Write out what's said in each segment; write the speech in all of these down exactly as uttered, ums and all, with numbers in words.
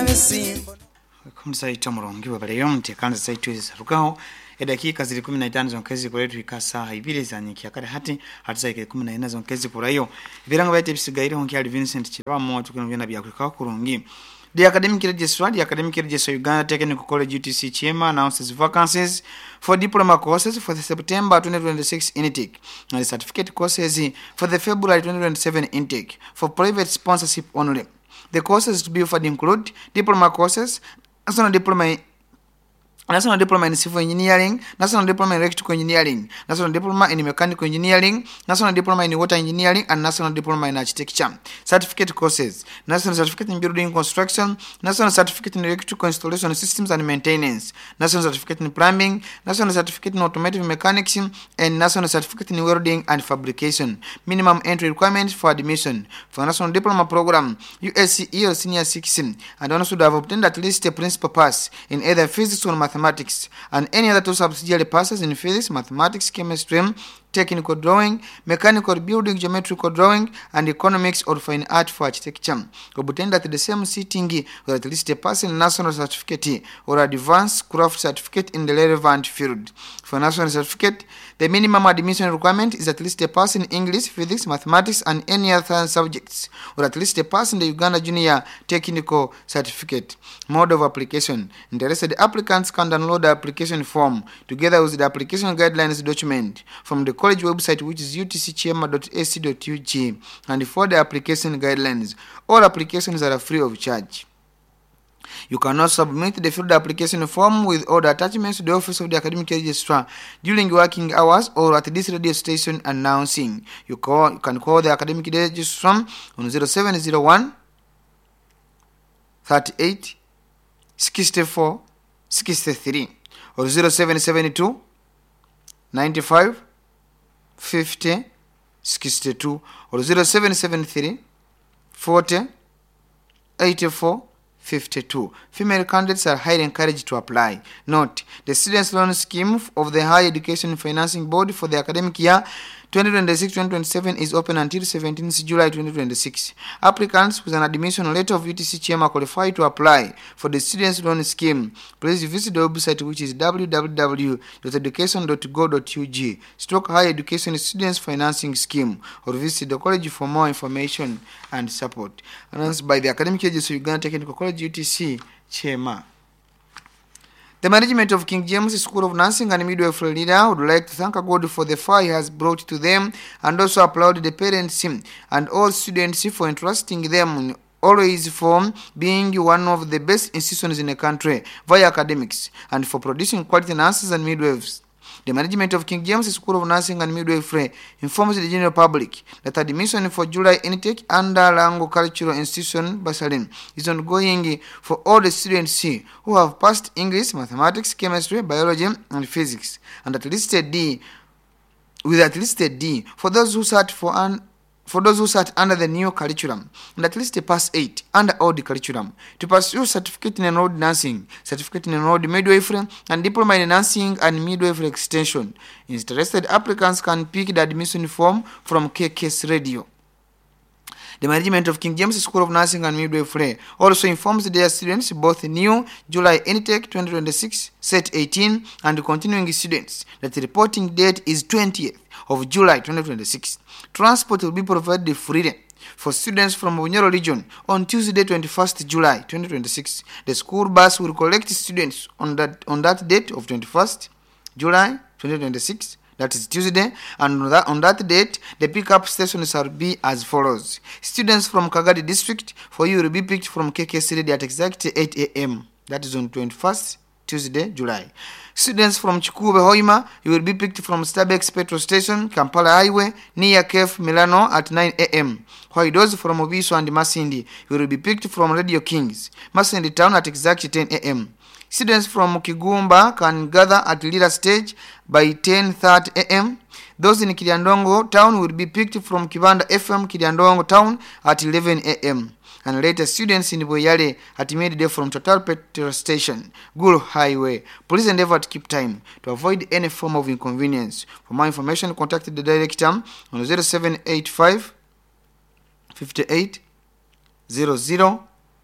kumsaita murongi wa baleyo mtekanza saitu zisarukaho edakika zili kumi na tano zonkezi kuletu ikasa ibili zanyiki akare hati hati saike kumi na nne zonkezi kurayo biranga bayite bisigaire honki ali Vincent Chirwa mo tukunubya nabya kurika kurungi. The academic registrar, the academic registrar Uganda Technical College U T C Chema announces vacancies for diploma courses for the September twenty twenty-six intake and the certificate courses for the February twenty twenty-seven intake for private sponsorship only. The courses to be offered include diploma courses, national diploma National Diploma in Civil Engineering, National Diploma in Electrical Engineering, National Diploma in Mechanical Engineering, National Diploma in Water Engineering, and National Diploma in Architecture. Certificate courses: National Certificate in Building Construction, National Certificate in Electrical Installation Systems and Maintenance, National Certificate in Plumbing, National Certificate in Automotive Mechanics, and National Certificate in Welding and Fabrication. Minimum entry requirements for admission for National Diploma Program, U S C E or Senior six, and one should have obtained at least a principal pass in either physics or mathematics. Mathematics and any other two subsidiary passes in physics, mathematics, chemistry, technical drawing, mechanical building, geometrical drawing, and economics or fine art for architecture. Obtained at the same sitting or at least a pass in national certificate or advanced craft certificate in the relevant field. For national certificate, the minimum admission requirement is at least a pass in English, physics, mathematics, and any other subjects, or at least a pass in the Uganda Junior Technical Certificate. Mode of application: interested applicants can download the application form together with the application guidelines document from the college website, which is u t c chema dot a c dot u g, and for the application guidelines. All applications are free of charge. You cannot submit the filled application form with all the attachments to the office of the academic registrar during working hours or at this radio station announcing. You, call, you can call the academic registrar on zero seven zero one, thirty-eight, sixty-four, sixty-three or zero seven seven two, ninety-five, fifty, sixty-two or zero seven seven three, forty, eighty-four, fifty-two. Female candidates are highly encouraged to apply. Note: the Students' Loan Scheme of the Higher Education Financing Board for the academic year twenty twenty-six twenty twenty-seven is open until seventeenth July twenty twenty-six. Applicants with an admission letter of U T C Chema qualify to apply for the Students' Loan Scheme. Please visit the website, which is w w w dot education dot go dot u g stroke Higher Education Students Financing Scheme, or visit the college for more information and support. Announced by the Academic Agency of Uganda Technical College U T C Chema. The management of King James School of Nursing and Midwifery leader would like to thank God for the fire he has brought to them, and also applaud the parents and all students for entrusting them always for being one of the best institutions in the country via academics, and for producing quality nurses and midwives. The management of King James School of Nursing and Midwifery informs the general public that admission for July intake under Lango Cultural Institution, Basaline, is ongoing for all the students who have passed English, mathematics, chemistry, biology, and physics, and at least a D, with at least a D for those who sat for an For those who sat under the new curriculum, and at least a pass eight under old curriculum, to pursue certificate in enrolled nursing, certificate in enrolled midwifery, and diploma in nursing and midwifery extension. Interested applicants can pick the admission form from K K S Radio. The management of King James School of Nursing and Midwifery also informs their students, both new July intake twenty twenty-six set eighteen and continuing students, that the reporting date is twentieth of July twenty twenty-six. Transport will be provided freely for students from Bunyoro region on Tuesday twenty-first July twenty twenty-six. The school bus will collect students on that on that date of twenty-first July twenty twenty-six. That is Tuesday, and on that, on that date, the pickup stations shall be as follows. Students from Kagadi district, for you will be picked from K K S Radio at exactly eight a m That is on twenty-first Tuesday, July. Students from Chikube Hoima, you will be picked from Starbex Petrol Station, Kampala Highway, near Kef Milano at nine a m While those from Obiso and Masindi, you will be picked from Radio Kings, Masindi Town at exactly ten a m Students from Kigumba can gather at Lira Stage by ten thirty a m Those in Kiliandongo Town will be picked from Kibanda F M Kiliandongo Town at eleven a m And later, students in Boyale at midday from Total Petrol Station, Gulu Highway. Please endeavor to keep time to avoid any form of inconvenience. For more information, contact the director on zero seven eight five, fifty-eight, zero zero,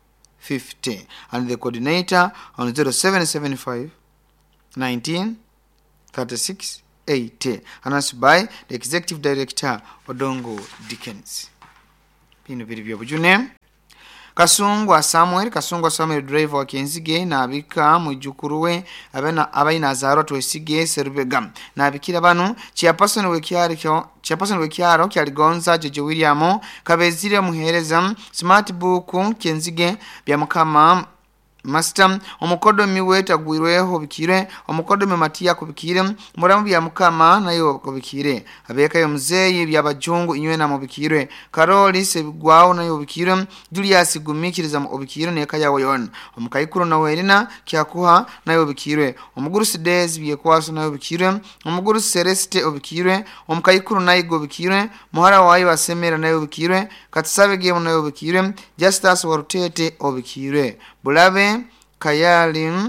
fifty and the coordinator on zero seven seven five nineteen thirty-six eighty, announced by the executive director Odongo Dickens. Pino biri bya bujune. Kasungwa Samuel Kasungwa Samuel driver wa Kenzige na abika mujukuruwe abena abaina azaro twesige Serubega na abikira banu chairperson wekyari kyo chairperson wekyaro kyaligonza Jeje William kabezire muhereza smart book Kenzige bya mukama Master omukodo miweta gwirweho bikire omukodo mematiya kubikire muramu bya mukama nayo kubikire abeka yo muzeyi byabajungu inywena mu bikire Karoli sebigwaho nayo bikire Julius gumikiriza mu bikire neka yawo yon omukayikuru na werina kyakuha nayo bikire omuguru Sidez byekwaso nayo bikire omuguru Celeste obikire omukayikuru nayigo bikire muhara wayi basemera nayo bikire katsabe gemo nayo bikire Justus Warutete obikire Bulabe Kayali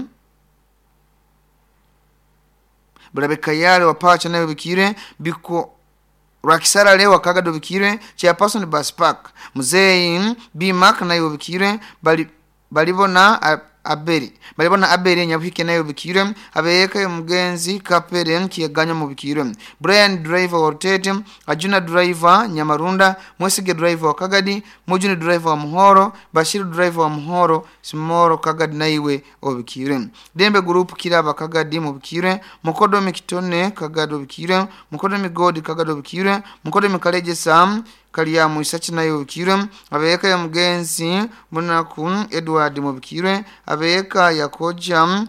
Bulabe Kayali wapacha nayo bikire biko Rakisara lewa kagado bikire chairperson Baspark Muzeyi B Mark nayo bikire bali balibona aberi balibona aberi nyabuhike nayo bikire abeyeka yo mugenzi Kaperen kiyaganya mu bikire Brian driver Ortete Ajuna driver Nyamarunda Mwesige driver wa Kagadi Mujuni driver wa Muhoro Bashir driver wa Muhoro Simoro Kagadi naiwe obikire Dembe group kiraba Kagadi mu bikire Mukodo mikitone Kagado bikire Mukodo migodi Kagado bikire Mukodo mikaleje Sam Kaliya muisachi nayo bikire abeyeka ya mugenzi Munaku Edward mu bikire abeyeka yakoja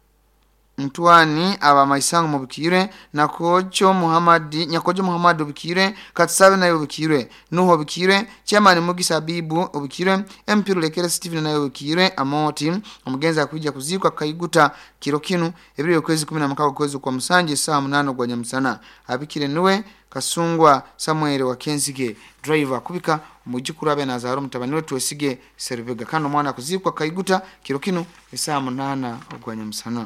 Mtwani aba maisango mu bikire nakojo Muhammadi nyakojo Muhammad bikire katsabe nayo bikire nuho bikire chairman Mugisa Bibu obikire M P Lekere Steven nayo bikire amoti omugenzi akujja kuzikwa kayiguta kiro kinu ebiri kwezi kumi na mukaaga kwezi kwa musanje saa munana gwa nyamusana abikire niwe Kasungwa Samuel wa Kenzige driver kubika mujikuru abe nazaro mutabani wetu wesige Serubega kano mwana kuzikwa kayiguta kiro kinu saa munana gwa nyamusana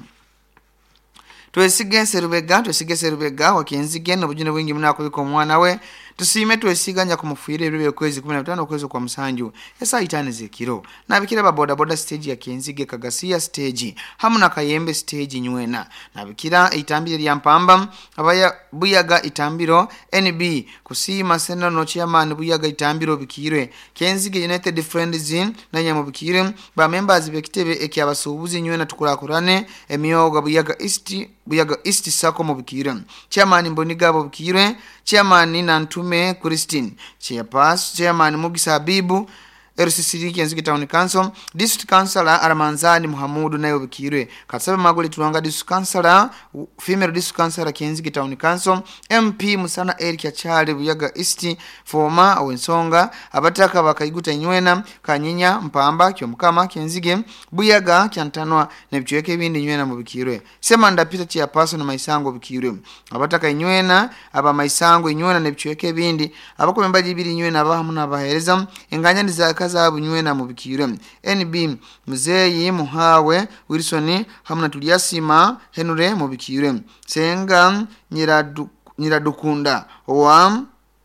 twesige Serubega twesige Serubega wa Kenzige no bujine bwingi munakubika omwana we tusime twesiganya kumufuire ebyo kwezi kumi na bitano kwezi kwa musanju esa itanize kiro nabikira ba boda boda stage ya Kenzige Kagasia stage hamuna Kayembe stage nywena nabikira itambire lya mpamba abaya buyaga itambiro N B kusima seno no chairman buyaga itambiro bikire Kenzige United Friends na nyamo bikire ba members bekitebe ekyabasubuzi nywena tukurakurane emyoga buyaga East buyaga East sako mu bikire chairman Mbonigabo bikire chairman Nantume Christine chairpass chairman Mugisa Habibu R C C Kenzige Town Council District Councilor Aramanzani Muhamudu nayo bikire Katsabe Magoli Tulanga District Councilor Female District Councilor Kenzige Town Council M P Musana Eric Achale Buyaga East former Awensonga abataka bakayiguta nywena Kanyinya Mpamba kyomukama Kenzige Buyaga kyantanwa nebichweke bindi nywena mu bikire Semanda Peter chairperson maisango bikire abataka nywena aba maisango nywena nebichweke bindi abakomemba jibiri nywena abahamuna abahereza enganya nizaka zabu nywena mu bikire N B Muzeyi Muhawe Wilson hamuna Tuliasima Henry mu bikire Senga Nyiradu Nyiradukunda wa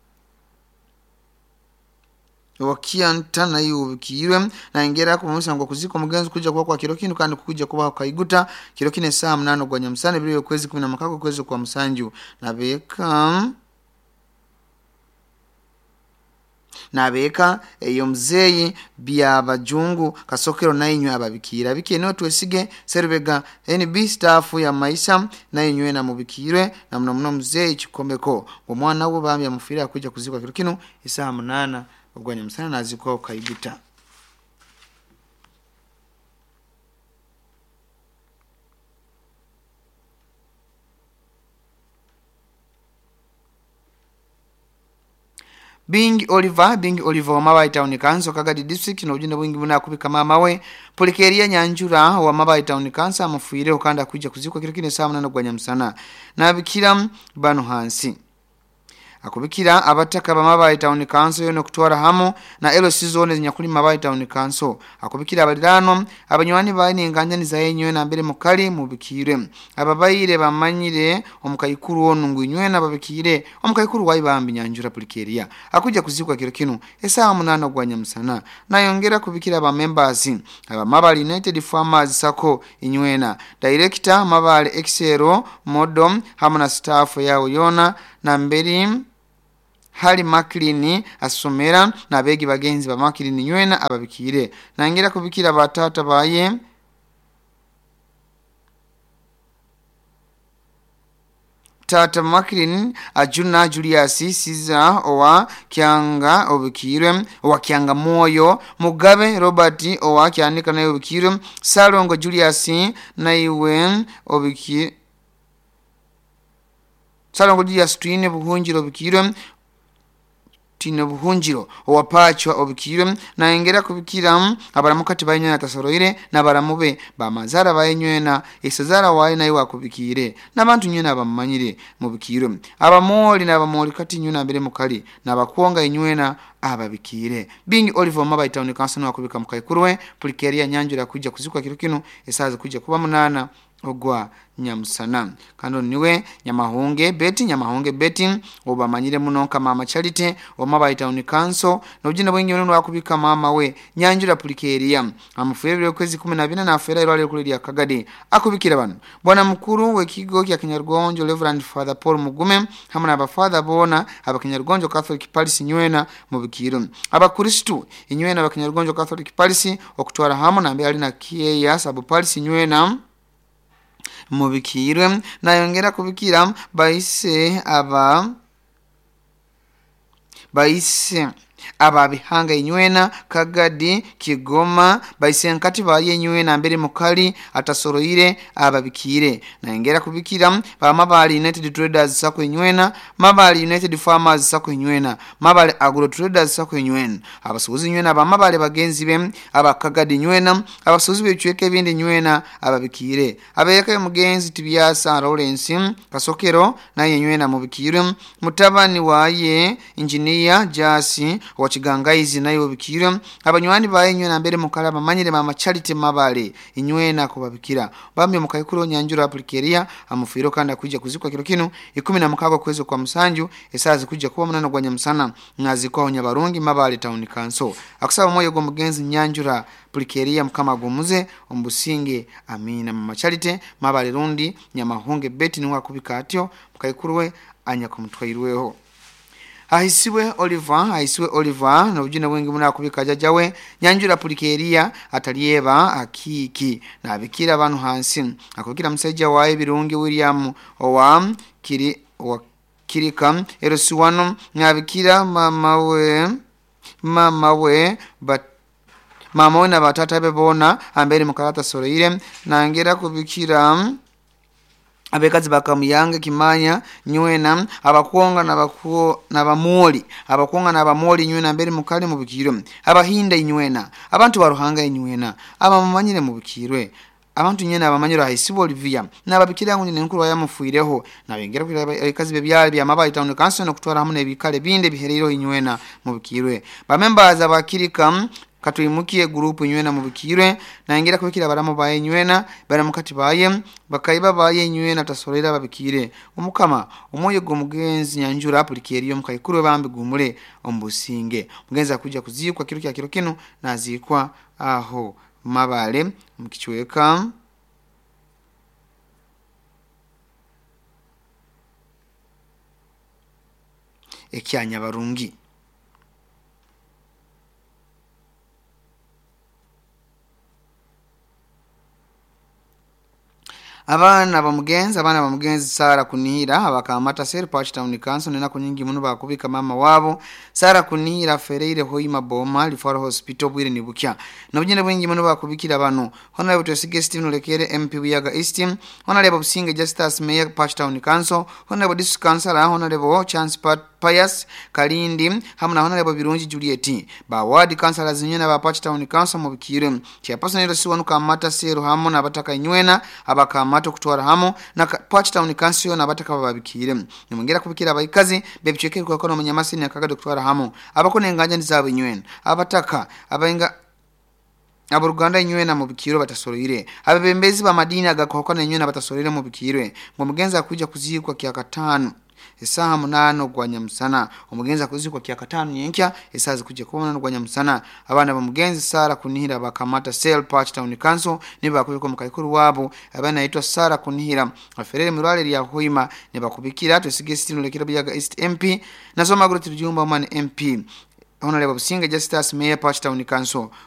wakianta na yu bikire na ingera ku musango kuziko mugenzi kuja kwa kwa kiro kinu kandi kuja kuba kayiguta kiro kine saa munana gwa nyamusane biri kwezi kumi na mukaaga kwezi kwa musanju nabeka nabeka eyo mzeyi bya bajungu kasokero nayinywa ababikira bikene twesige Serubega N B staff ya maisha nayinywe na mubikire na mno mno mzeyi kikombeko omwana wo bambya mufira kuja kuzikwa kiro kino isaa munana ogwanya musana naziko kayiguta Bing Oliver Bing Oliver Mabai Town Council Kagadi District no ujina bwingi buna kubika mama we Polikeria Nyanjura wa Mabai Town Council amufuire ukanda kuja kuzikwa kiro kine saa munana gwa nyamusana na bikira bano hansi akubikira abataka bamabaye town council yono kutwara hamo na L C zone zinyakuli mabaye town council akubikira abalirano abanywani baine nganyani za yenywena mbere mukali mubikire ababayire bamanyire omukayikuru ono ngwinywena babikire omukayikuru wayibambi nyanjura Pulikeria akujja kuzikwa kiro kinu esaa munana gwa Nyamusana nayongera kubikira aba members aba Mabale United Farmers Sako inywena director Mabale Excel Modom hamuna staff yao yona na mberi hali Maklini asomera na begi bagenzi ba Maklini nywena ababikire nangera kubikira batata baye Tata Maklin Ajuna Julius Siza owa Kyanga obikire owa Kyanga Moyo Mugabe Robert owa Kyanika na obikire Salongo Julius na iwe obikire Salongo Julius twine buhunjiro obikire tino buhunjiro owapachwa obikire na engera kubikira abaramukati bayinyana tasoroire na baramube bamazara bayinywena esazara wayi nayi wakubikire nabantu nywena abamanyire mubikire abamoli na abamoli kati nywena mbere mukali na bakwonga inywena ababikire bingi Oliver Mabale Town Council wakubika mukayikuruwe Pulikeria nyanjura kujja kuzikwa kiro kino esaze kujja kuba munana ogwa Nyamusana kando niwe Nyamahonge Betty Nyamahonge Betty obamanyire munonka mama Charity o Mabale Town Council nobjina bwenge none wakubika mama we nyanjura Pulikeria amufuyebire kwezi kumi na bine na afera irwale kuri ya Kagadi akubikira bano bwana mukuru wekigo kya Kinyargonjo Reverend Father Paul Mugume hamwe na abafather bona abakinyargonjo Catholic Parish nywena mu bikiro abakristu inywena abakinyargonjo Catholic Parish okutwara hamwe na mbe ali na Kieya Sub Parish nywena mubikire nayongera kubikira baise aba baise ababihanga inywena Kagadi Kigoma baise nkati baye inywena mbere mukali atasoroire ababikire nayongera kubikira ba Mabale United Traders Sako inywena Mabale United Farmers Sako inywena Mabale Agro Traders Sako inywena abasubuzi inywena ba Mabale bagenzi be aba Kagadi inywena abasubuzi becyeke bindi inywena ababikire abeyeka mugenzi Tibiasa Lawrence Kasokero naye inywena mubikire mutabani waye engineer Jasi wachigangaizi nayo bikira abanywani bayenywena mbere mukala bamanyire mama Charity Mabale inywena kubabikira bamye mukayikuru nyanjura Pulikeria amufiro kandi kujja kuzikwa kiro kino ikumi na mukago kwezo kwa Musanju esazi kujja kuba munana gwa Nyamusana nazikwa Nyabarungi Mabale Town Council akusaba moyo go mugenzi nyanjura Pulikeria mukama gumuze ombusinge amina mama Charity Mabale rundi Nyamahonge Betty ni wakubika atyo mukayikuru we anya kumutwairweho Aisiwe Oliver aisiwe Oliver na ujina wengi muna kubika jajawe nyanjura Pulikeria ataliyeba akiki na bikira abantu hansi akubikira musajja wae birungi William owa kiri wa kirika erosiwano nyabikira mama we mama we but mama we na batata bebona ambere mukarata soroire nangera kubikira abekazi bakamuyange Kimanya nywena abakwonga nabakuo nabamoli abakwonga nabamoli nywena mbere mukali mu bikiro abahinda inywena abantu baruhanga inywena abamanyire mu bikirwe abantu nyene abamanyira Haisibo Olivia nababikira ngo nyine nkuru yamufuireho nabengera kuri abakazi bebyali bya Mabale Town Council no kutwara hamwe nebikale binde biherero inywena mu bikirwe ba members abakirika katuimukiye group inywena mu bikire nangera kubikira baramu baye inywena baramukati baye bakayiba baye inywena tasorera babikire umukama umoye go mugenzi nyanjura Pulikeria mukayikuru bambi gumure ombusinge mugenza kujja kuzikwa kiro kya kiro kino nazikwa aho Mabale mukichweka ekyanya barungi abana bamugenzi abana bamugenzi Sara Kunira abakamata Seri Patch Town Council nena kunyingi muno bakubika mama wabo Sara Kunira Ferreire Hoima Boma Lifaro Hospital bwire ni bukya nabugene bwingi muno bakubikira bano honorable Tosige Stephen Lekere M P Buyaga East honorable Businge Justus Mayor Patch Town Council honorable District Councilor honorable Chance Pat Pius Kalindi hamwe na Honorable Birungi Juliet ba ward councillors nyena ba Patch Town Council mu bikire chairperson ero siwanuka Mata Sero hamwe nabataka nywena abakamata okutwara hamwe na Patch Town Council nabataka babikire nimongera kubikira abayikazi bebicheke kwa kono munyamasi ne akagado kutwara hamwe abakone enganja ndizabo nywena abataka abainga Aburuganda nywena mu bikiro batasoroire abebembezi ba madini agakokana nywena batasorire mu bikirwe ngo mugenza kuja kuzikwa kya katanu esaha munano gwa nyamusana umugenza kuzikwa kya katanu nyenkya esaha kuje kubona gwa nyamusana abana bamugenzi Sara Kunihira bakamata Sale Patch Town Council niba kubiko mukayikuru wabo abana yitwa Sara Kunihira aferere mirwale ya Hoima ne bakubikira tusige sitino lekira byaga East M P nasoma guru tujumba man M P Honorable Businga Justice Mayor Patch Town Council